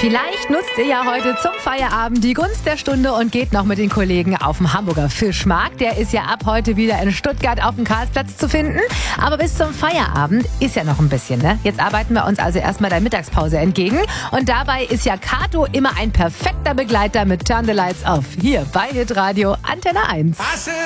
Vielleicht nutzt ihr ja heute zum Feierabend die Gunst der Stunde und geht noch mit den Kollegen auf den Hamburger Fischmarkt. Der ist ja ab heute wieder in Stuttgart auf dem Karlsplatz zu finden. Aber bis zum Feierabend ist ja noch ein bisschen, ne? Jetzt arbeiten wir uns also erstmal der Mittagspause entgegen. Und dabei ist ja Kato immer ein perfekter Begleiter mit Turn the Lights Off. Hier bei Hitradio Antenne 1.